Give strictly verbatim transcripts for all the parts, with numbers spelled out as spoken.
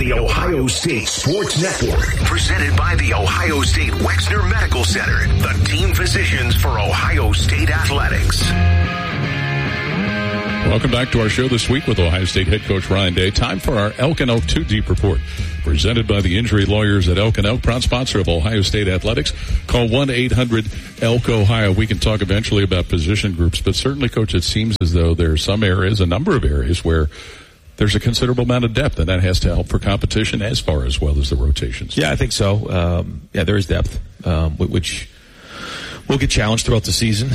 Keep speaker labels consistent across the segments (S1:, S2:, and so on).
S1: the Ohio State Sports Network. Presented by the Ohio State Wexner Medical Center, the team physicians for Ohio State Athletics.
S2: Welcome back to our show this week with Ohio State head coach Ryan Day. Time for our Elk and Elk two Deep Report. Presented by the injury lawyers at Elk and Elk, proud sponsor of Ohio State Athletics. Call one eight hundred elk ohio. We can talk eventually about position groups, but certainly, Coach, it seems as though there are some areas, a number of areas, where there's a considerable amount of depth, and that has to help for competition as far as well as the rotations.
S3: Yeah, I think so. Um, yeah, there is depth, um, which will get challenged throughout the season.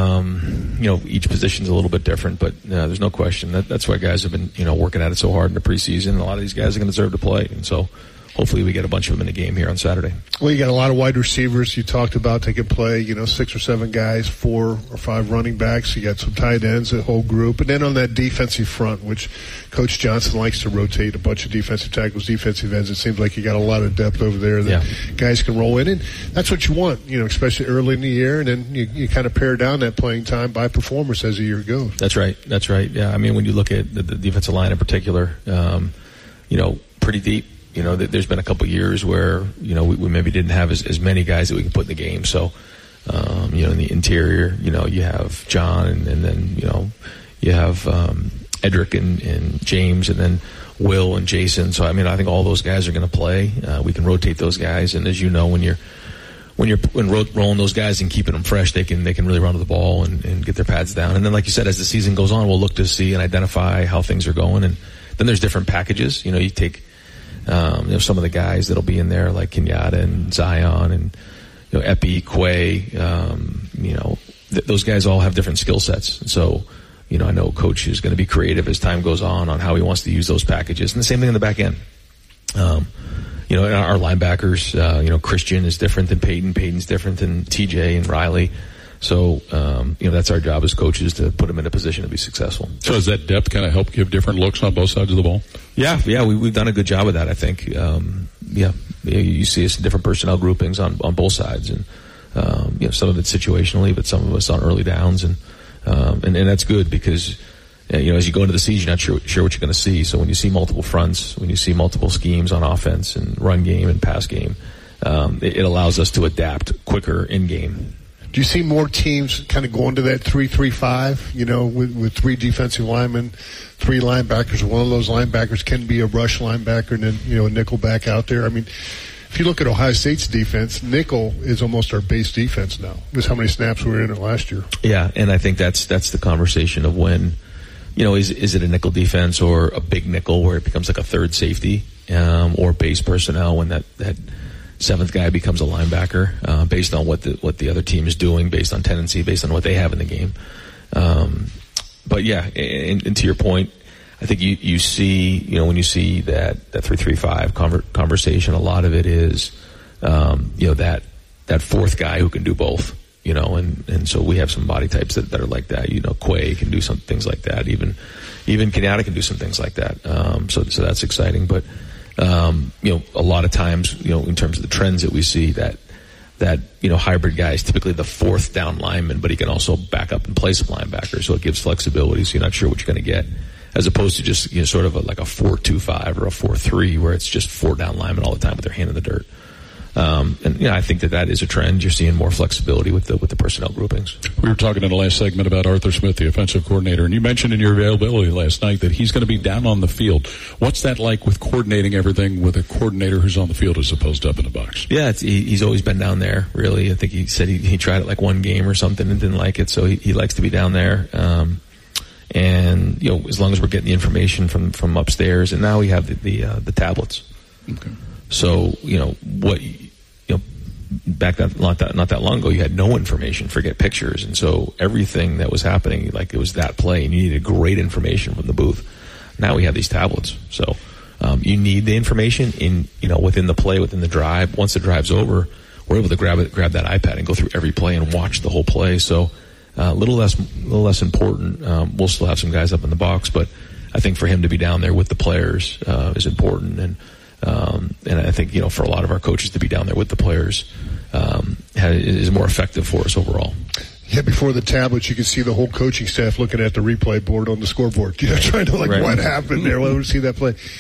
S3: Um, you know, each position's a little bit different, but uh, there's no question that that's why guys have been, you know, working at it so hard in the preseason. A lot of these guys are going to deserve to play, and so hopefully we get a bunch of them in the game here on Saturday.
S4: Well, you got a lot of wide receivers you talked about. They can play, you know, six or seven guys, four or five running backs. You got some tight ends, a whole group. And then on that defensive front, which Coach Johnson likes to rotate a bunch of defensive tackles, defensive ends, it seems like you got a lot of depth over there that yeah. guys can roll in. And that's what you want, you know, especially early in the year. And then you, you kind of pare down that playing time by performance as the year goes.
S3: That's right. That's right. Yeah, I mean, when you look at the, the defensive line in particular, um, you know, pretty deep. You know, there's been a couple years where, you know, we, we maybe didn't have as, as many guys that we can put in the game. So, um, you know, in the interior, you know, you have John and, and then, you know, you have um, Edric and, and James and then Will and Jason. So, I mean, I think all those guys are going to play. Uh, we can rotate those guys. And as you know, when you're when you're when ro- rolling those guys and keeping them fresh, they can they can really run to the ball and, and get their pads down. And then, like you said, as the season goes on, we'll look to see and identify how things are going. And then there's different packages. You know, you take Um, you know, some of the guys that'll be in there like Kenyatta and Zion and, you know, Epi, Quay, um, you know, th- those guys all have different skill sets. And so, you know, I know Coach is going to be creative as time goes on on how he wants to use those packages. And the same thing in the back end. Um, you know, our linebackers, uh, you know, Christian is different than Peyton. Peyton's different than T J and Riley. So, um, you know, that's our job as coaches to put them in a position to be successful.
S2: So does that depth kind of help give different looks on both sides of the ball?
S3: Yeah, yeah, we, we've done a good job of that, I think. Um, yeah, you see us in different personnel groupings on, on both sides. And, um, you know, some of it's situationally, but some of us on early downs. And, um, and, and that's good because, you know, as you go into the season, you're not sure, sure what you're going to see. So when you see multiple fronts, when you see multiple schemes on offense and run game and pass game, um, it, it allows us to adapt quicker in game.
S4: Do you see more teams kind of going to that three three five, you know, with, with three defensive linemen, three linebackers? One of those linebackers can be a rush linebacker and then, you know, a nickel back out there. I mean, if you look at Ohio State's defense, nickel is almost our base defense now. Just how many snaps we were in it last year.
S3: Yeah, and I think that's that's the conversation of when, you know, is is it a nickel defense or a big nickel where it becomes like a third safety, um, or base personnel when that, that – seventh guy becomes a linebacker, uh, based on what the what the other team is doing, based on tendency, based on what they have in the game. Um, but yeah, and, and to your point, I think you, you see, you know, when you see that, that three three five conver- conversation, a lot of it is, um, you know, that, that fourth guy who can do both, you know, and, and so we have some body types that, that are like that. You know, Quay can do some things like that. Even, even Kenyatta can do some things like that. Um, so, so that's exciting, but, Um, you know, a lot of times, you know, in terms of the trends that we see, that, that, you know, hybrid guy is typically the fourth down lineman, but he can also back up and play some linebacker, so it gives flexibility, so you're not sure what you're going to get, as opposed to just, you know, sort of a, like a four two five or a four three, where it's just four down linemen all the time with their hand in the dirt. Um, and, you know, I think that that is a trend. You're seeing more flexibility with the, with the personnel groupings.
S2: We were talking in the last segment about Arthur Smith, the offensive coordinator, and you mentioned in your availability last night that he's going to be down on the field. What's that like with coordinating everything with a coordinator who's on the field as opposed to up in the box?
S3: Yeah, it's, he, he's always been down there, really. I think he said he, he tried it like one game or something and didn't like it, so he, he likes to be down there. Um, and, you know, as long as we're getting the information from, from upstairs, and now we have the, the, uh, the tablets.
S2: Okay.
S3: So, you know, what, you know, back that, not that, not that long ago, you had no information, forget pictures. And so everything that was happening, like it was that play, and you needed great information from the booth. Now we have these tablets. So, um, you need the information in, you know, within the play, within the drive. Once the drive's over, we're able to grab it, grab that iPad and go through every play and watch the whole play. So, a uh, little less, little less important. Um, we'll still have some guys up in the box, but I think for him to be down there with the players, uh, is important. And, Um, and I think, you know, for a lot of our coaches to be down there with the players, um, is more effective for us overall.
S4: Yeah, before the tablets, you could see the whole coaching staff looking at the replay board on the scoreboard, you know, trying to like, right. What happened there? Well, we see that play.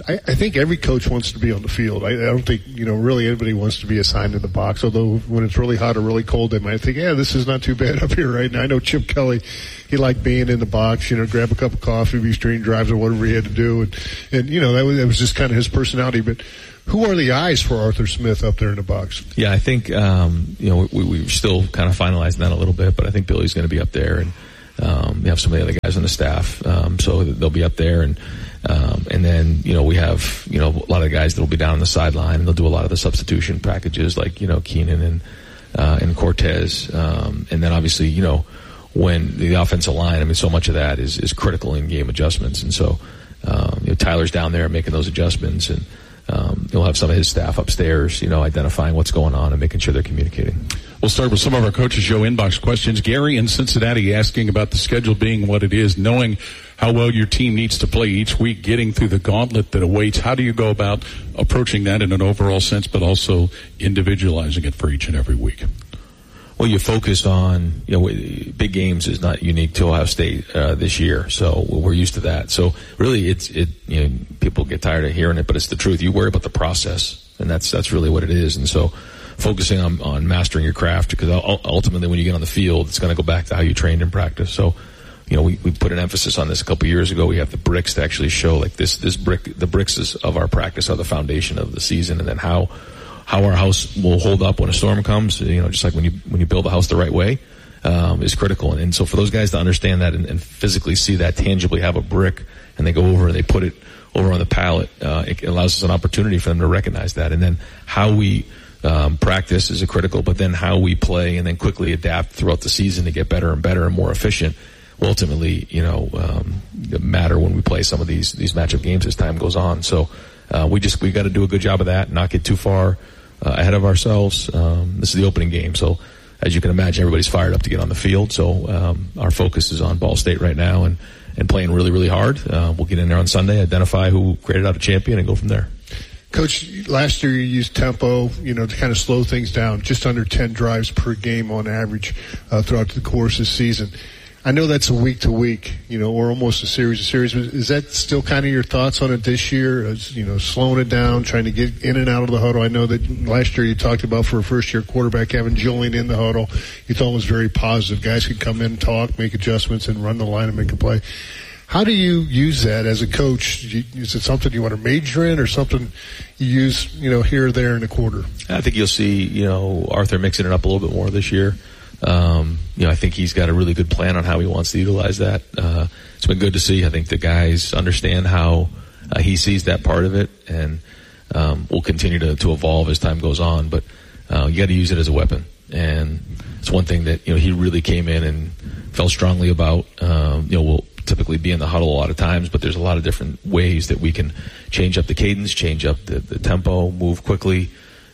S4: I, I think every coach wants to be on the field. I, I don't think, you know, really anybody wants to be assigned to the box, although when it's really hot or really cold, they might think, yeah, this is not too bad up here right now. I know Chip Kelly, he liked being in the box, you know, grab a cup of coffee between drives or whatever he had to do. And, and you know, that was, that was just kind of his personality. But who are the eyes for Arthur Smith up there in the box?
S3: Yeah, I think, um, you know, we, we're still kind of finalizing that a little bit, but I think Billy's going to be up there, and um, we have some of the other guys on the staff, um, so they'll be up there. And um, and then, you know, we have, you know, a lot of guys that will be down on the sideline, and they'll do a lot of the substitution packages, like, you know, Keenan and uh, and Cortez. Um, and then obviously, you know, when the offensive line, I mean, so much of that is, is critical in game adjustments. And so, um, you know, Tyler's down there making those adjustments, and Um, he'll have some of his staff upstairs, you know, identifying what's going on and making sure they're communicating.
S2: We'll start with some of our Coaches Show inbox questions. Gary in Cincinnati asking about the schedule being what it is, knowing how well your team needs to play each week, getting through the gauntlet that awaits. How do you go about approaching that in an overall sense, but also individualizing it for each and every week?
S3: Well, you focus on, you know, big games is not unique to Ohio State uh, this year, so we're used to that. So really, it's it. You know, people get tired of hearing it, but it's the truth. You worry about the process, and that's that's really what it is. And so, focusing on on mastering your craft, because ultimately, when you get on the field, it's going to go back to how you trained in practice. So, you know, we we put an emphasis on this a couple of years ago. We have the bricks to actually show, like, this this brick, the bricks is of our practice are the foundation of the season, and then how. How our house will hold up when a storm comes, you know, just like when you when you build a house the right way, um, is critical. And, and so for those guys to understand that and, and physically see that, tangibly have a brick, and they go over and they put it over on the pallet, uh, it allows us an opportunity for them to recognize that. And then how we um, practice is a critical, but then how we play and then quickly adapt throughout the season to get better and better and more efficient will ultimately, you know, um, matter when we play some of these these matchup games as time goes on. So uh, we just we got to do a good job of that, not get too far Uh, ahead of ourselves. Um, this is the opening game, so as you can imagine, everybody's fired up to get on the field. So um, our focus is on Ball State right now and, and playing really, really hard. Uh, we'll get in there on Sunday, identify who created out a champion, and go from there.
S4: Coach, last year you used tempo, you know, to kind of slow things down, just under ten drives per game on average uh, throughout the course of the season. I know that's a week to week, you know, or almost a series to series. Is that still kind of your thoughts on it this year? As, you know, slowing it down, trying to get in and out of the huddle. I know that last year you talked about, for a first year quarterback, having Julian in the huddle. You thought it was very positive. Guys could come in, talk, make adjustments, and run the line and make a play. How do you use that as a coach? Is it something you want to major in, or something you use, you know, here or there in a quarter?
S3: I think you'll see, you know, Arthur mixing it up a little bit more this year. Um, you know, I think he's got a really good plan on how he wants to utilize that. Uh, it's been good to see. I think the guys understand how uh, he sees that part of it, and um, we'll continue to, to evolve as time goes on. But uh, you got to use it as a weapon, and it's one thing that, you know, he really came in and felt strongly about. Um, you know, we'll typically be in the huddle a lot of times, but there's a lot of different ways that we can change up the cadence, change up the, the tempo, move quickly.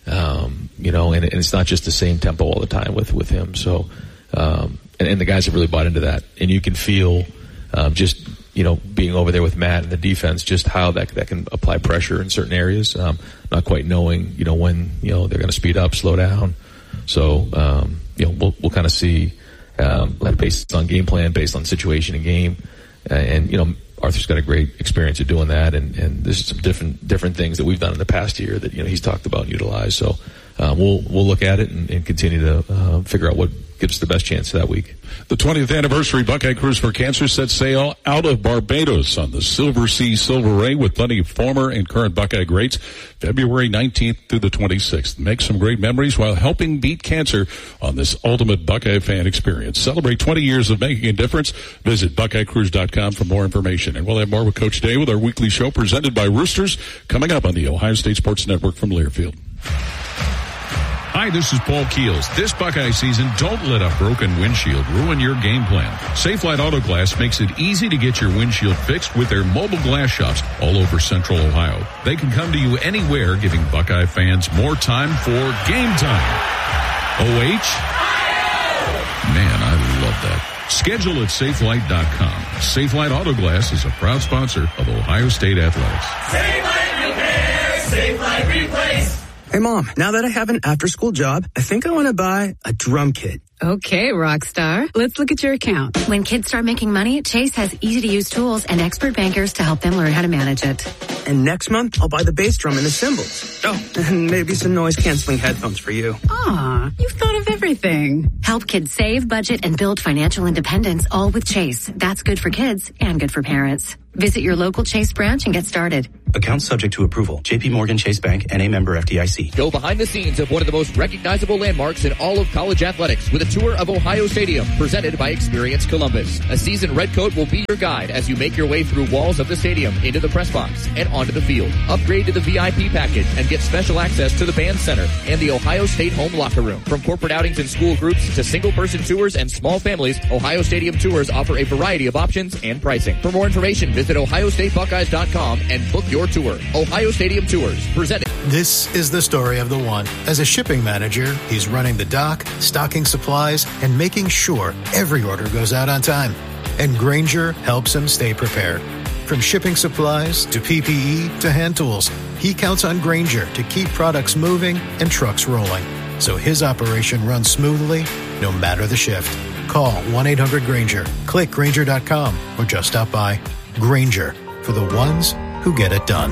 S3: Um, you know, and, and it's not just the same tempo all the time with, with him. So, um, and, and the guys have really bought into that. And you can feel, um, just, you know, being over there with Matt and the defense, just how that, that can apply pressure in certain areas. Um, not quite knowing, you know, when, you know, they're going to speed up, slow down. So, um, you know, we'll, we'll kind of see, um, based on game plan, based on situation and game. Uh, and, you know, Arthur's got a great experience of doing that, and, and there's some different different things that we've done in the past year that, you know, he's talked about and utilized. So uh, we'll we'll look at it and, and continue to uh, figure out what gives us the best chance that week.
S2: The twentieth anniversary Buckeye Cruise for Cancer sets sail out of Barbados on the Silver Sea Silver Ray with plenty of former and current Buckeye greats, February nineteenth through the twenty-sixth. Make some great memories while helping beat cancer on this ultimate Buckeye fan experience. Celebrate twenty years of making a difference. Visit Buckeye Cruise dot com for more information. And we'll have more with Coach Day with our weekly show presented by Roosters coming up on the Ohio State Sports Network from Learfield.
S5: Hi, this is Paul Keels. This Buckeye season, don't let a broken windshield ruin your game plan. Safelite Auto Glass makes it easy to get your windshield fixed with their mobile glass shops all over Central Ohio. They can come to you anywhere, giving Buckeye fans more time for game time. O H? Man, I love that. Schedule at Safelite dot com. Safelite Auto Glass is a proud sponsor of Ohio State Athletics.
S6: Safelite Repair, Safelite Replace. Hey, Mom, now that I have an after-school job, I think I want to buy a drum kit.
S7: Okay, rock star. Let's look at your account.
S8: When kids start making money, Chase has easy-to-use tools and expert bankers to help them learn how to manage it.
S6: And next month, I'll buy the bass drum and the cymbals. Oh, and maybe some noise-canceling headphones for you.
S7: Aw, you've thought of everything.
S8: Help kids save, budget, and build financial independence, all with Chase. That's good for kids and good for parents. Visit your local Chase branch and get started.
S9: Account subject to approval. J P Morgan Chase Bank and a member F D I C.
S10: Go behind the scenes of one of the most recognizable landmarks in all of college athletics with a tour of Ohio Stadium presented by Experience Columbus. A seasoned redcoat will be your guide as you make your way through walls of the stadium, into the press box, and onto the field. Upgrade to the V I P package and get special access to the band center and the Ohio State home locker room. From corporate outings and school groups to single-person tours and small families, Ohio Stadium Tours offer a variety of options and pricing. For more information, visit ohio state buckeyes dot com and book your tour. Ohio Stadium Tours, presented.
S11: This is the story of the one. As a shipping manager, he's running the dock, stocking supplies, and making sure every order goes out on time. And Grainger helps him stay prepared. From shipping supplies to P P E to hand tools, he counts on Grainger to keep products moving and trucks rolling, so his operation runs smoothly no matter the shift. Call one eight hundred Grainger, click Grainger dot com, or just stop by. Grainger, for the ones who get it done.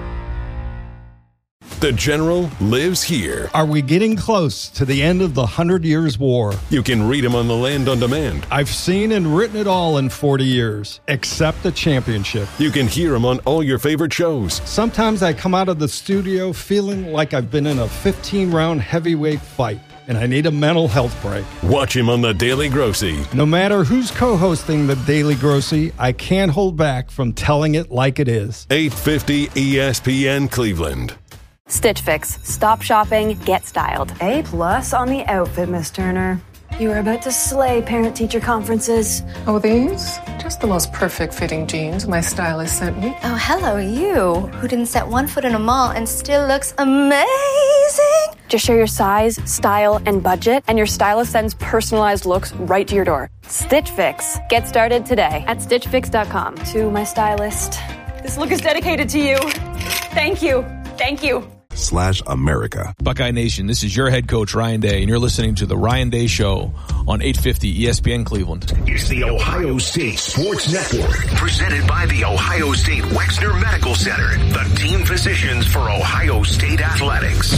S12: The General lives here.
S13: Are we getting close to the end of the Hundred Years' War?
S12: You can read him on the Land on Demand.
S13: I've seen and written it all in forty years, except the championship.
S12: You can hear him on all your favorite shows.
S13: Sometimes I come out of the studio feeling like I've been in a fifteen-round heavyweight fight, and I need a mental health break.
S12: Watch him on The Daily Grossy.
S13: No matter who's co-hosting The Daily Grossy, I can't hold back from telling it like it is.
S12: eight fifty E S P N Cleveland.
S14: Stitch Fix. Stop shopping, get styled.
S15: A plus on the outfit, Miss Turner. You are about to slay parent-teacher conferences.
S16: Oh, these? Just the most perfect fitting jeans my stylist sent me.
S17: Oh, hello, you, who didn't set one foot in a mall and still looks amazing.
S14: Just share your size, style, and budget, and your stylist sends personalized looks right to your door. Stitch Fix. Get started today at stitch fix dot com.
S15: To my stylist, this look is dedicated to you. Thank you. Thank you.
S1: Slash America.
S3: Buckeye Nation, this is your head coach, Ryan Day, and you're listening to The Ryan Day Show on eight fifty E S P N Cleveland.
S1: It's the Ohio State Sports Network, presented by the Ohio State Wexner Medical Center, the team physicians for Ohio State Athletics.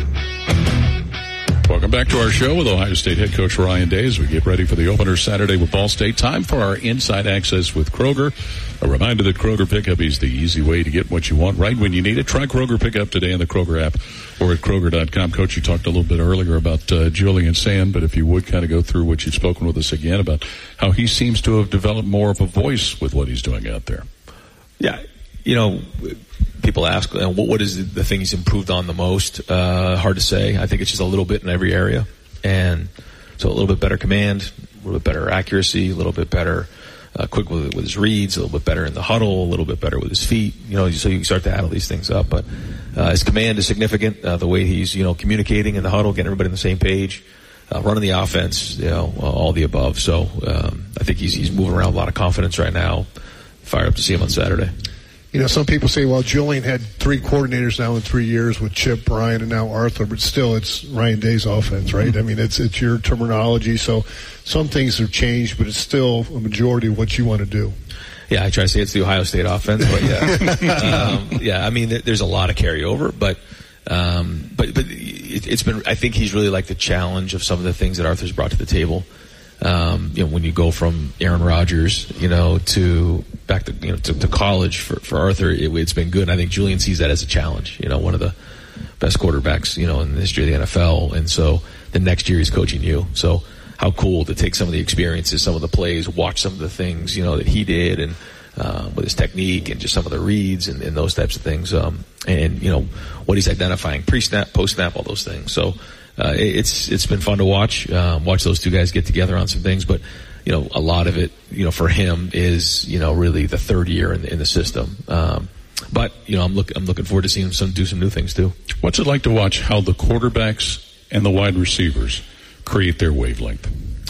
S2: Welcome back to our show with Ohio State head coach Ryan Day as we get ready for the opener Saturday with Ball State. Time for our Inside Access with Kroger. A reminder that Kroger Pickup is the easy way to get what you want right when you need it. Try Kroger Pickup today in the Kroger app or at Kroger dot com. Coach, you talked a little bit earlier about uh, Julian Sand, but if you would kind of go through what you've spoken with us again about how he seems to have developed more of a voice with what he's doing out there.
S3: Yeah, you know, people ask, uh, what, what is the thing he's improved on the most? Uh, hard to say. I think it's just a little bit in every area. And so a little bit better command, a little bit better accuracy, a little bit better uh, quick with, with his reads, a little bit better in the huddle, a little bit better with his feet. You know, so you can start to add all these things up. But uh, his command is significant. Uh, the way he's, you know, communicating in the huddle, getting everybody on the same page, uh, running the offense, you know, all the above. So um, I think he's, he's moving around with a lot of confidence right now. Fire up to see him on Saturday.
S4: You know, some people say, well, Julian had three coordinators now in three years with Chip, Brian, and now Arthur, but still it's Ryan Day's offense, right? Mm-hmm. I mean, it's it's your terminology, so some things have changed, but it's still a majority of what you want to do.
S3: Yeah, I try to say it's the Ohio State offense, but yeah. um, yeah, I mean, there's a lot of carryover, but um, but but it, it's been, I think he's really liked the challenge of some of the things that Arthur's brought to the table. Um, you know, when you go from Aaron Rodgers, you know, to back to, you know, to, to college for, for Arthur, it, it's been good. And I think Julian sees that as a challenge, you know, one of the best quarterbacks, you know, in the history of the N F L. And so the next year he's coaching you. So how cool to take some of the experiences, some of the plays, watch some of the things, you know, that he did and, uh, with his technique and just some of the reads and, and those types of things. Um, and, you know, what he's identifying pre-snap, post-snap, all those things. So, Uh, it's it's been fun to watch um, watch those two guys get together on some things, but you know a lot of it, you know, for him is you know really the third year in the, in the system. Um, but you know I'm look I'm looking forward to seeing him some do some new things too.
S2: What's it like to watch how the quarterbacks and the wide receivers create their wavelength?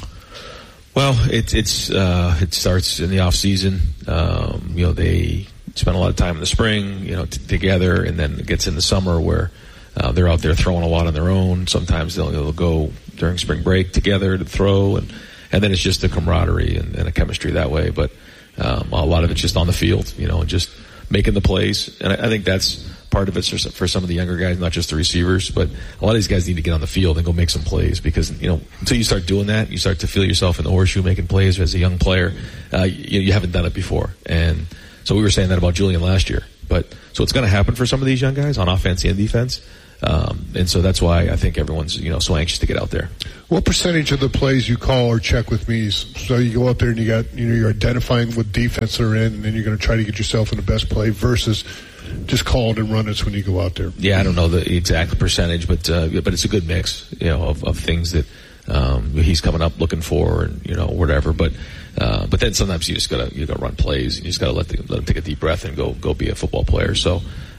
S3: Well, it, it's uh, it starts in the off season. Um, you know they spend a lot of time in the spring, you know, t- together, and then it gets in the summer where. Uh, they're out there throwing a lot on their own. Sometimes they'll, they'll go during spring break together to throw, and, and then it's just the camaraderie and, and the chemistry that way. But um, a lot of it's just on the field, you know, and just making the plays. And I, I think that's part of it for, for some of the younger guys, not just the receivers, but a lot of these guys need to get on the field and go make some plays because, you know, until you start doing that, you start to feel yourself in the horseshoe making plays as a young player. Uh, you, you haven't done it before. And so we were saying that about Julian last year. But so it's going to happen for some of these young guys on offense and defense. Um, and so that's why I think everyone's, you know, so anxious to get out there.
S4: What percentage of the plays you call or check with me? So you go out there and you got, you know, you're identifying what defense they're in, and then you're going to try to get yourself in the best play versus just call it and run it when you go out there.
S3: Yeah, I don't know the exact percentage, but uh, but it's a good mix, you know, of, of things that um, he's coming up looking for, and you know, whatever. But uh, but then sometimes you just gotta you gotta run plays, and you just gotta let the, let them take a deep breath and go go be a football player. So.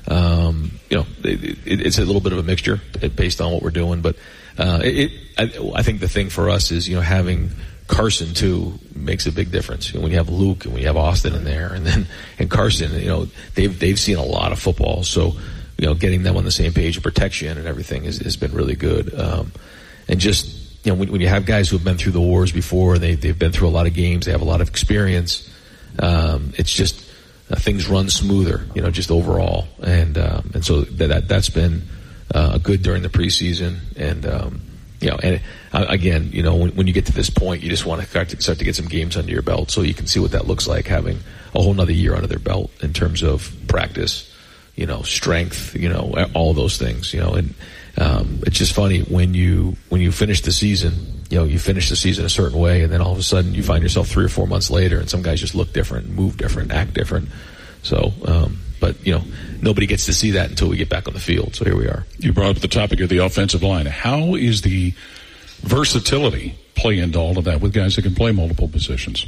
S3: Um, you know, it, it, it's a little bit of a mixture based on what we're doing, but, uh, it, I, I think the thing for us is, you know, having Carson too makes a big difference. You know, when you have Luke and when you have Austin in there and then, and Carson, you know, they've, they've seen a lot of football. So, you know, getting them on the same page of protection and everything has, has been really good. Um, and just, you know, when, when you have guys who have been through the wars before, they, they've been through a lot of games, they have a lot of experience, um, it's just, Uh, things run smoother, you know, just overall, and um, and so that, that that's been uh, good during the preseason, and um, you know, and uh, again, you know, when, when you get to this point, you just want to start to start to get some games under your belt, so you can see what that looks like, having a whole nother year under their belt in terms of practice, you know, strength, you know, all those things, you know, and um, it's just funny when you when you finish the season. You know, you finish the season a certain way, and then all of a sudden you find yourself three or four months later, and some guys just look different, move different, act different. So, um, but, you know, nobody gets to see that until we get back on the field. So here we are.
S2: You brought up the topic of the offensive line. How is the versatility play into all of that with guys that can play multiple positions?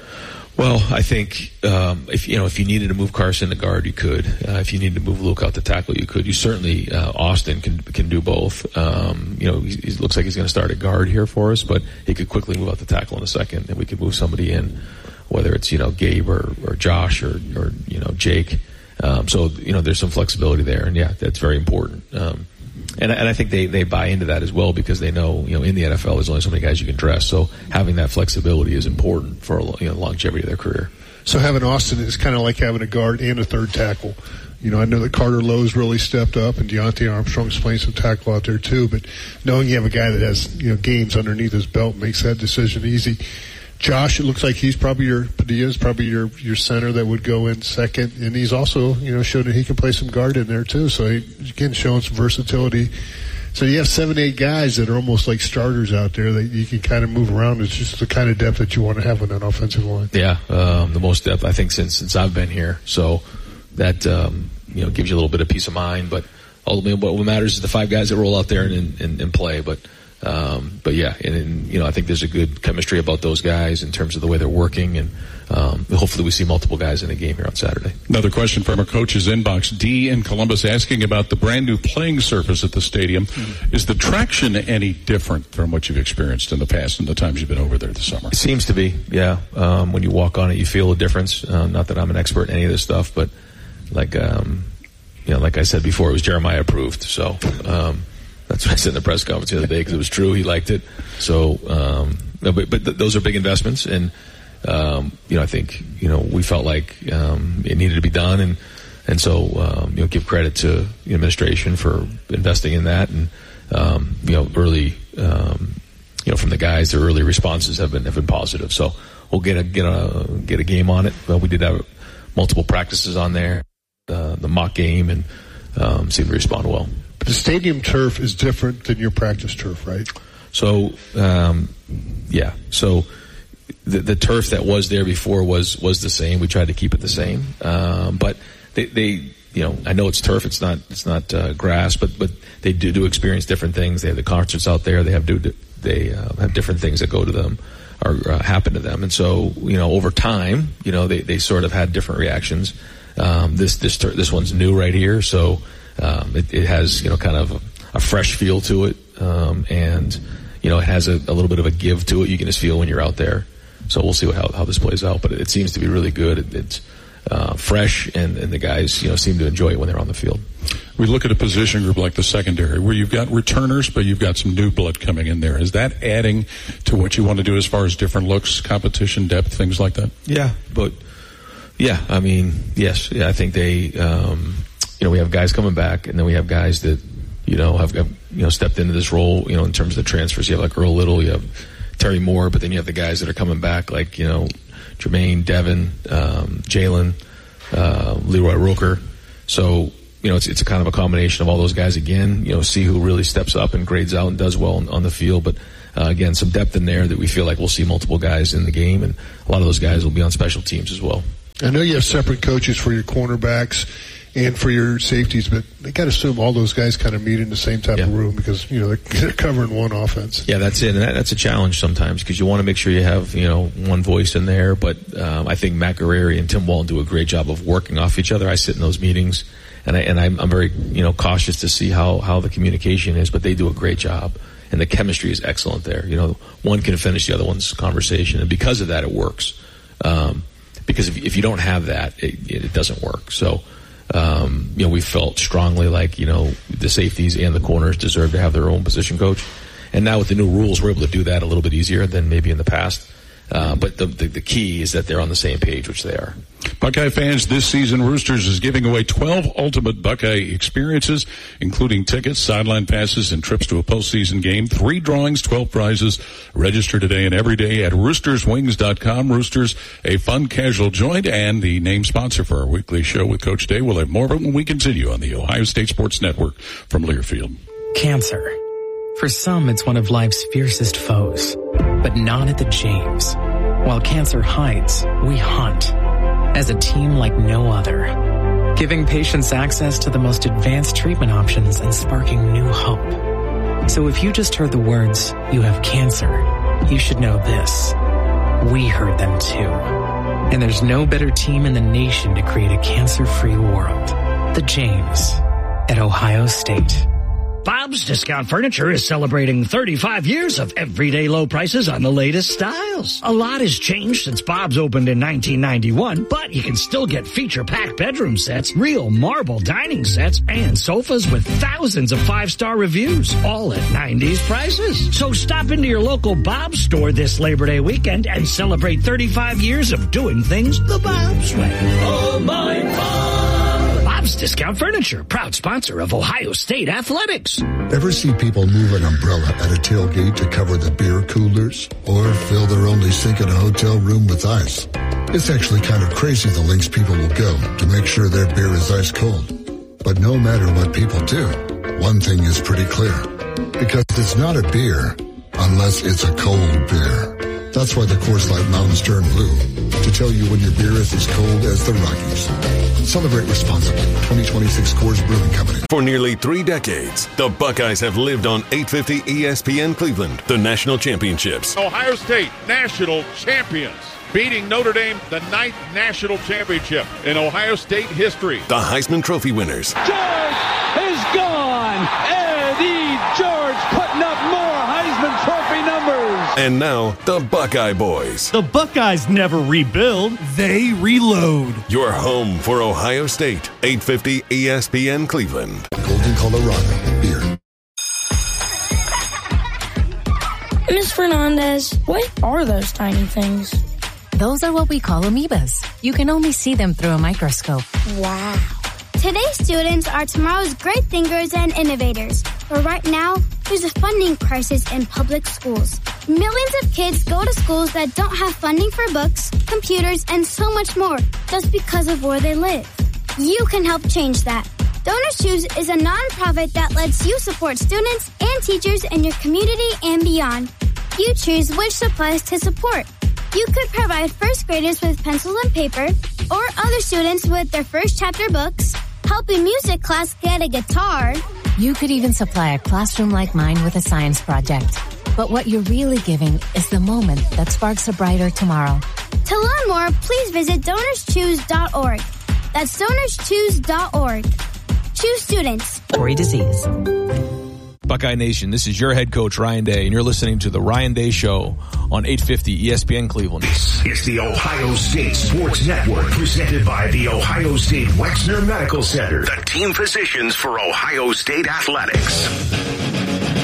S3: Well, I think um, if you know if you needed to move Carson to guard, you could. Uh, if you needed to move Luke out to tackle, you could. You certainly uh, Austin can can do both. Um, you know, he, he looks like he's going to start at guard here for us, but he could quickly move out to tackle in a second, and we could move somebody in, whether it's you know Gabe or, or Josh or or you know Jake. Um, so you know there's some flexibility there, and yeah, that's very important. Um, And, and I think they, they buy into that as well because they know, you know, in the N F L there's only so many guys you can dress. So having that flexibility is important for, you know, longevity of their career.
S4: So having Austin is kind of like having a guard and a third tackle. You know, I know that Carter Lowe's really stepped up and Deontay Armstrong's playing some tackle out there too. But knowing you have a guy that has, you know, games underneath his belt makes that decision easy. Josh, it looks like he's probably your Padilla's probably your your center that would go in second, and he's also you know showed that he can play some guard in there too. So he, again, showing some versatility. So you have seven, eight guys that are almost like starters out there that you can kind of move around. It's just the kind of depth that you want to have on that offensive line.
S3: Yeah, um, the most depth I think since since I've been here. So that um, you know gives you a little bit of peace of mind. But ultimately, what matters is the five guys that roll out there and and, and play. But Um, but yeah, and, and, you know, I think there's a good chemistry about those guys in terms of the way they're working, and um, hopefully we see multiple guys in the game here on Saturday.
S2: Another question from our coach's inbox, D in Columbus, asking about the brand new playing surface at the stadium. Mm-hmm. Is the traction any different from what you've experienced in the past and the times you've been over there this summer?
S3: It seems to be, yeah. Um, when you walk on it, you feel a difference. Uh, not that I'm an expert in any of this stuff, but like, um, you know, like I said before, it was Jeremiah approved, so, um, that's what I said in the press conference the other day because it was true. He liked it. So, um, no, but, but th- those are big investments. And, um, you know, I think, you know, we felt like, um, it needed to be done. And, and so, um, you know, give credit to the administration for investing in that. And, um, you know, early, um, you know, from the guys, their early responses have been, have been positive. So we'll get a, get a, get a game on it. Well, we did have multiple practices on there, uh, the mock game, and, um, seemed to respond well.
S4: The stadium turf is different than your practice turf, right?
S3: So, um, yeah. So the, the turf that was there before was, was the same. We tried to keep it the same. Um, but they, they, you know, I know it's turf. It's not, it's not, uh, grass, but, but they do, do experience different things. They have the concerts out there. They have, do, they, uh, have different things that go to them or uh, happen to them. And so, you know, over time, you know, they, they sort of had different reactions. Um, this, this, this one's new right here. So, Um, it, it has, you know, kind of a, a fresh feel to it, um, and, you know, it has a, a little bit of a give to it. You can just feel when you're out there. So we'll see what, how, how this plays out, but it, it seems to be really good. It, it's uh, fresh, and, and the guys, you know, seem to enjoy it when they're on the field.
S2: We look at a position group like the secondary, where you've got returners, but you've got some new blood coming in there. Is that adding to what you want to do as far as different looks, competition, depth, things like that?
S3: Yeah, but Yeah, I mean, yes, yeah, I think they, um, you know, we have guys coming back, and then we have guys that, you know, have, have you know stepped into this role. You know, in terms of the transfers, you have like Earl Little, you have Terry Moore, but then you have the guys that are coming back, like you know, Jermaine, Devin, um, Jalen, uh, Leroy Roker. So you know, it's it's a kind of a combination of all those guys again. You know, see who really steps up and grades out and does well on, on the field, but. Uh, again, some depth in there that we feel like we'll see multiple guys in the game, and a lot of those guys will be on special teams as well.
S4: I know you have separate coaches for your cornerbacks and for your safeties, but they got to assume all those guys kind of meet in the same type yeah. of room because, you know, they're, they're covering one offense.
S3: Yeah, that's it. And that, that's a challenge sometimes because you want to make sure you have, you know, one voice in there. But um, I think Matt Guerrieri and Tim Walton do a great job of working off each other. I sit in those meetings, and, I, and I'm, I'm very, you know, cautious to see how, how the communication is, but they do a great job. And the chemistry is excellent there. You know, one can finish the other one's conversation, and because of that, it works. Um, because if, if you don't have that, it, it doesn't work. So, um, you know, we felt strongly like, you know, the safeties and the corners deserve to have their own position coach. And now with the new rules, we're able to do that a little bit easier than maybe in the past. Uh, but the, the the key is that they're on the same page, which they are.
S2: Buckeye fans, this season Roosters is giving away twelve ultimate Buckeye experiences, including tickets, sideline passes, and trips to a postseason game. Three drawings, twelve prizes. Register today and every day at roosters wings dot com. Roosters, a fun, casual joint, and the name sponsor for our weekly show with Coach Day. We'll have more of it when we continue on the Ohio State Sports Network from Learfield.
S18: Cancer. For some, it's one of life's fiercest foes, but not at the James. While cancer hides, we hunt as a team like no other, giving patients access to the most advanced treatment options and sparking new hope. So if you just heard the words, "you have cancer," you should know this. We heard them too. And there's no better team in the nation to create a cancer-free world. The James at Ohio State.
S19: Bob's Discount Furniture is celebrating thirty-five years of everyday low prices on the latest styles. A lot has changed since Bob's opened in nineteen ninety-one, but you can still get feature-packed bedroom sets, real marble dining sets, and sofas with thousands of five-star reviews, all at nineties prices. So stop into your local Bob's store this Labor Day weekend and celebrate thirty-five years of doing things the Bob's way. Oh, my Bob! Bob's Discount Furniture, proud sponsor of Ohio State Athletics.
S20: Ever see people move an umbrella at a tailgate to cover the beer coolers? Or fill their only sink in a hotel room with ice? It's actually kind of crazy the lengths people will go to make sure their beer is ice cold. But no matter what people do, one thing is pretty clear. Because it's not a beer unless it's a cold beer. That's why the Coors Light Mountains turn blue, to tell you when your beer is as cold as the Rockies. Celebrate responsibly. twenty twenty-six Coors Brewing Company.
S12: For nearly three decades, the Buckeyes have lived on eight fifty E S P N Cleveland, the national championships.
S21: Ohio State, national champions, beating Notre Dame, the ninth national championship in Ohio State history.
S12: The Heisman Trophy winners.
S22: George is gone. Eddie George putting up more Heisman Trophy numbers.
S12: And now, the Buckeye Boys.
S23: The Buckeyes never rebuild, they reload.
S12: Your home for Ohio State, eight fifty E S P N Cleveland.
S20: Golden, Colorado. Beer.
S24: Miz Fernandez, what are those tiny things?
S8: Those are what we call amoebas. You can only see them through a microscope.
S24: Wow.
S25: Today's students are tomorrow's great thinkers and innovators. But right now, there's a funding crisis in public schools. Millions of kids go to schools that don't have funding for books, computers, and so much more just because of where they live. You can help change that. Donors Choose is a nonprofit that lets you support students and teachers in your community and beyond. You choose which supplies to support. You could provide first graders with pencils and paper, or other students with their first chapter books, help a music class get a guitar.
S8: You could even supply a classroom like mine with a science project. But what you're really giving is the moment that sparks a brighter tomorrow.
S25: To learn more, please visit donors choose dot org. That's donors choose dot org. Choose students.
S18: Tori disease.
S3: Buckeye Nation, this is your head coach, Ryan Day, and you're listening to The Ryan Day Show on eight fifty E S P N Cleveland.
S1: It's the Ohio State Sports Network, presented by the Ohio State Wexner Medical Center, the team physicians for Ohio State Athletics.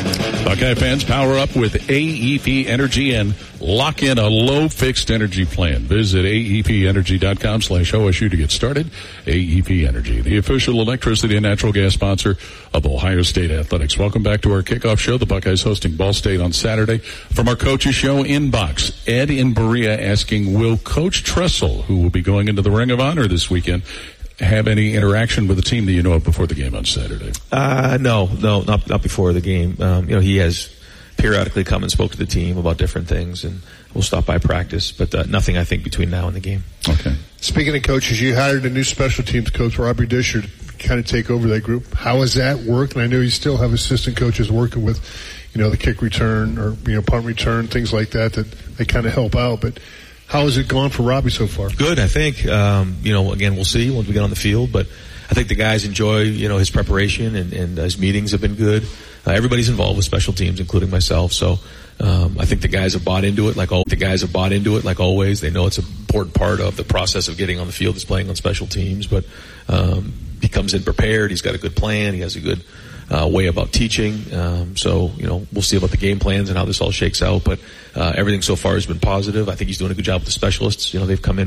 S2: Buckeye fans, power up with A E P Energy and lock in a low fixed energy plan. Visit A E P energy dot com slash O S U to get started. A E P Energy, the official electricity and natural gas sponsor of Ohio State Athletics. Welcome back to our kickoff show. The Buckeyes hosting Ball State on Saturday. From our coaches show inbox, Ed in Berea asking, will Coach Tressel, who will be going into the Ring of Honor this weekend, have any interaction with the team that you know of before the game on Saturday?
S3: Uh, no, no, not not before the game. Um, you know, he has periodically come and spoke to the team about different things, and we'll stop by practice, but uh, nothing, I think, between now and the game.
S2: Okay.
S4: Speaking of coaches, you hired a new special teams coach, Robbie Disher, to kind of take over that group. How has that worked? And I know you still have assistant coaches working with, you know, the kick return or, you know, punt return, things like that, that they kind of help out, but how has it gone for Robbie so far?
S3: Good, I think. Um, you know, again, we'll see once we get on the field, but I think the guys enjoy, you know, his preparation, and, and his meetings have been good. Uh, everybody's involved with special teams, including myself. So um, I think the guys have bought into it. Like all the guys have bought into it, like always. They know it's an important part of the process of getting on the field is playing on special teams. But um, he comes in prepared. He's got a good plan. He has a good uh, way about teaching. Um, so you know, we'll see about the game plans and how this all shakes out. But uh, everything so far has been positive. I think he's doing a good job with the specialists. You know, they've come in